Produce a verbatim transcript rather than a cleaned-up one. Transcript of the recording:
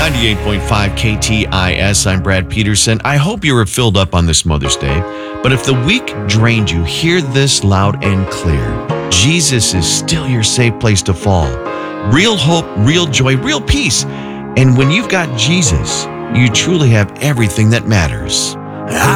ninety-eight point five K T I S, I'm Brad Peterson. I hope you were filled up on this Mother's Day, but if the week drained you, hear this loud and clear. Jesus is still your safe place to fall. Real hope, real joy, real peace. And when you've got Jesus, you truly have everything that matters.